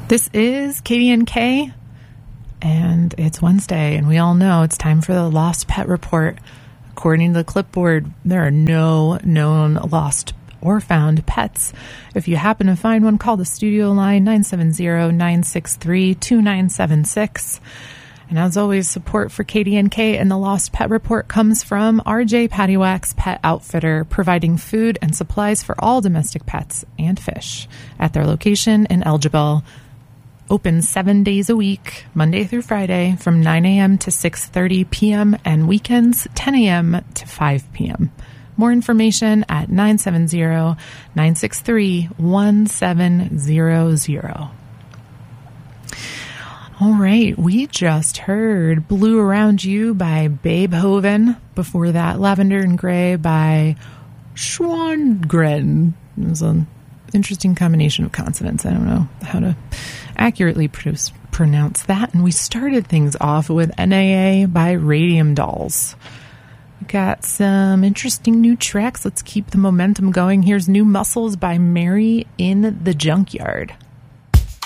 This is KDNK, and it's Wednesday, and we all know it's time for the Lost Pet Report. According to the clipboard, there are no known lost or found pets. If you happen to find one, call the studio line 970-963-2976. And as always, support for KDNK and the Lost Pet Report comes from RJ Pattywax Pet Outfitter, providing food and supplies for all domestic pets and fish at their location in Elgibel. Open 7 days a week, Monday through Friday, from 9 a.m. to 6:30 p.m. and weekends 10 a.m. to 5 p.m. More information at 970-963-1700. All right, we just heard Blue Around You by Babe Hoven. Before that, Lavender and Gray by Schwangren. It was an interesting combination of consonants. I don't know how to accurately pronounce that. And we started things off with NAA by Radium Dolls. We got some interesting new tracks. Let's keep the momentum going. Here's New Muscles by Mary in the Junkyard.